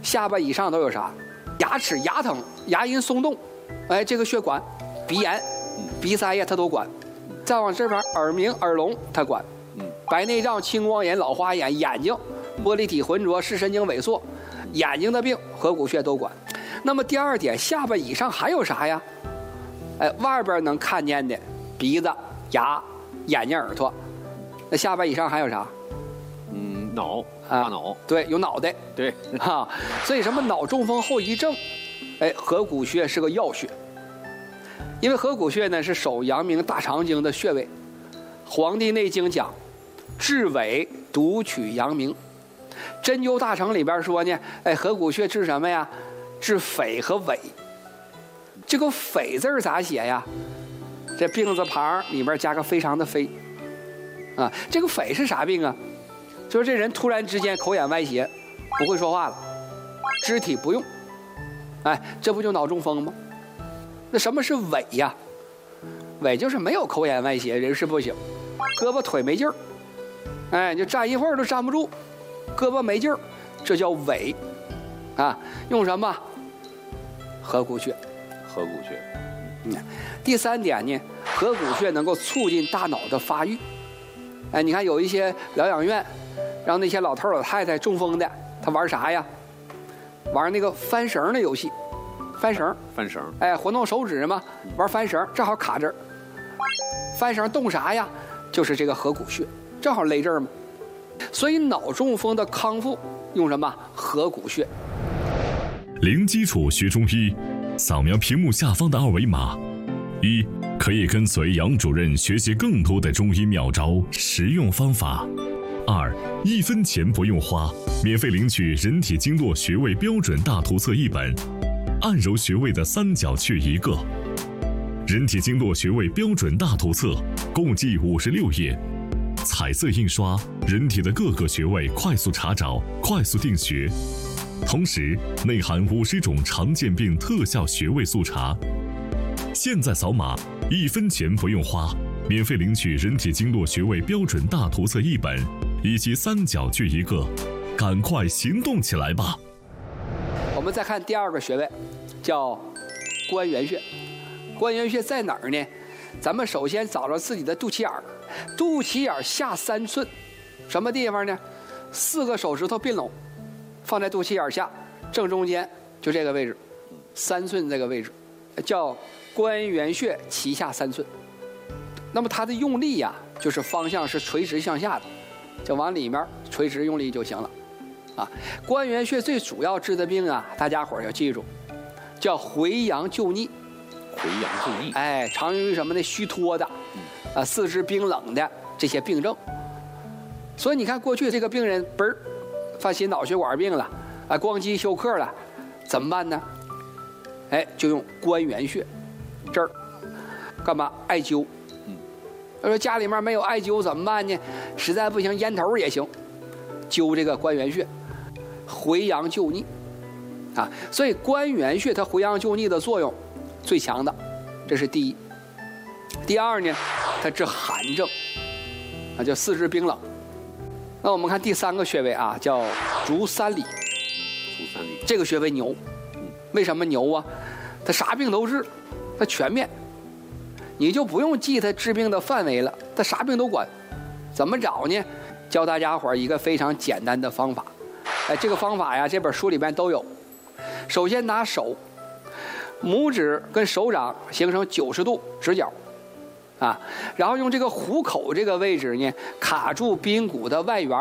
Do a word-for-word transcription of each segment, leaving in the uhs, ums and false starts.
下巴以上都有啥？牙齿牙疼，牙龈松动，哎，这个血管，鼻炎、鼻塞呀，它都管。再往这边，耳鸣、耳聋，它管。白内障、青光眼、老花眼，眼睛玻璃体浑浊、视神经萎缩，眼睛的病合谷穴都管。那么第二点，下巴以上还有啥呀？哎，外边能看见的鼻子、牙、眼睛、耳朵，那下巴以上还有啥？ 嗯，脑、大脑， 对，有脑袋， 对啊，所以什么脑中风后遗症，哎，合谷穴是个要穴，因为合谷穴呢是手阳明大肠经的穴位，《黄帝内经》讲，治伪独取阳明，针灸大成里边说呢，哎，合谷穴治什么呀？治匪和伪。这个匪字儿咋写呀？这病字旁里边加个非常的非，啊，这个匪是啥病啊？就是这人突然之间口眼歪斜，不会说话了，肢体不用，哎，这不就脑中风吗？那什么是伪呀？伪就是没有口眼歪斜，人事不省，胳膊腿没劲儿，哎，就站一会儿都站不住，胳膊没劲儿，这叫伪，啊，用什么？合谷穴。 合谷穴。 嗯，第三点呢，合谷穴能够促进大脑的发育。哎，你看有一些疗养院，让那些老头老太太中风的，他玩啥呀？玩那个翻绳的游戏，翻绳， 翻绳， 哎，活动手指嘛，玩翻绳，正好卡这儿。翻绳动啥呀？就是这个合谷穴，正好勒这儿嘛。所以脑中风的康复用什么？合谷穴。 零基础学中医，扫描屏幕下方的二维码，一可以跟随杨主任学习更多的中医妙招、实用方法；二一分钱不用花，免费领取人体经络穴位标准大图册一本，按揉穴位的三角穴一个。人体经络穴位标准大图册共计五十六页，彩色印刷，人体的各个穴位快速查找、快速定穴。同时内含五十种常见病特效穴位速查。现在扫码，一分钱不用花，免费领取人体经络穴位标准大图册一本，以及三角穴一个，赶快行动起来吧！ 我们再看第二个穴位，叫关元穴。关元穴在哪儿呢？咱们首先找着自己的肚脐眼儿，肚脐眼下三寸，什么地方呢？四个手指头并拢，放在肚脐眼下正中间，就这个位置，三寸这个位置，叫关元穴脐下三寸。那么它的用力呀、啊，就是方向是垂直向下的，就往里面垂直用力就行了。啊，关元穴最主要治的病啊，大家伙儿要记住，叫回阳救逆。 回阳救逆， 哎，常用于什么呢？虚脱的，啊，四肢冰冷的这些病症。所以你看，过去这个病人嘣儿犯心脑血管病了，啊，光肌休克了，怎么办呢？哎，就用关元穴这儿干嘛？艾灸。嗯，要说家里面没有艾灸怎么办呢？实在不行，烟头也行，灸这个关元穴，回阳救逆。啊，所以关元穴它回阳救逆的作用最强的，这是第一。第二呢，它治寒症，啊，叫四肢冰冷。那我们看第三个穴位啊，叫足三里。 足三里， 这个穴位牛，为什么牛啊？它啥病都治，它全面，你就不用记它治病的范围了，它啥病都管。怎么找呢？教大家伙一个非常简单的方法。哎，这个方法呀，这本书里边都有。首先拿手。拇指跟手掌形成九十度直角，啊，然后用这个虎口这个位置呢，卡住鼻阴骨的外缘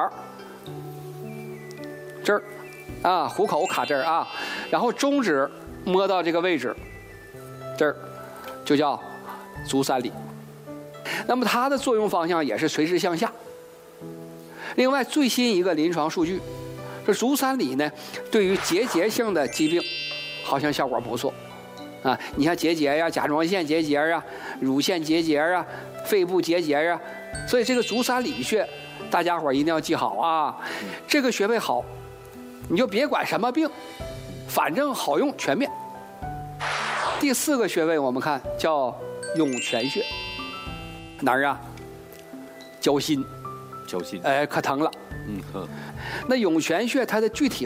这儿，啊，虎口卡这儿啊，然后中指摸到这个位置，这儿就叫足三里。那么它的作用方向也是垂直向下。另外最新一个临床数据，这足三里呢，对于结节性的疾病，好像效果不错。啊，你像结节呀、甲状腺结节啊、乳腺结节啊、肺部结节啊，所以这个足三里穴，大家伙一定要记好啊。这个穴位好，你就别管什么病，反正好用，全面。第四个穴位我们看叫涌泉穴，哪儿啊？脚心， 脚心， 哎，可疼了。 嗯呵。 那涌泉穴它的具体